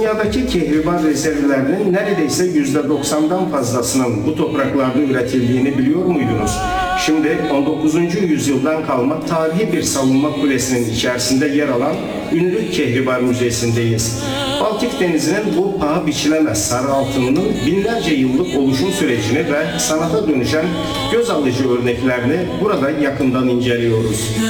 Dünyadaki kehribar rezervlerinin neredeyse %90'dan fazlasının bu topraklarda üretildiğini biliyor muydunuz? Şimdi 19. yüzyıldan kalma tarihi bir savunma kulesinin içerisinde yer alan ünlü Kehribar Müzesi'ndeyiz. Baltık Denizi'nin bu paha biçilemez sarı altınının binlerce yıllık oluşum sürecini ve sanata dönüşen göz alıcı örneklerini burada yakından inceliyoruz.